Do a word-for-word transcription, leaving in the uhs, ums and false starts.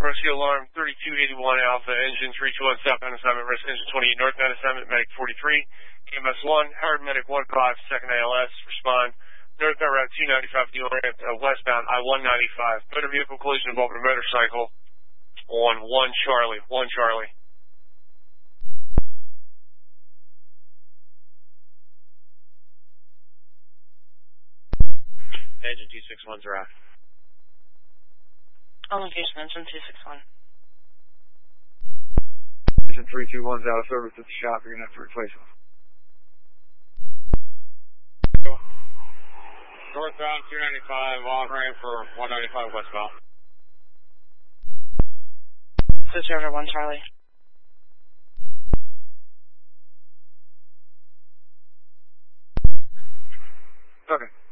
Rescue alarm thirty-two eighty-one Alpha, engine three two one southbound assignment, rescue engine twenty-eight northbound assignment, medic forty-three, E M S one, Howard medic one five, second A L S, respond. Northbound route two ninety-five, fuel ramp, uh, westbound I one ninety-five. Motor vehicle collision involving a motorcycle on one Charlie, one Charlie. Engine two six one's arrived. On location, engine two six one. Engine three two one's out of service at the shop. You're going to have to replace it. Northbound two ninety-five, on ramp for one ninety-five westbound. Switch over one Charlie. Okay.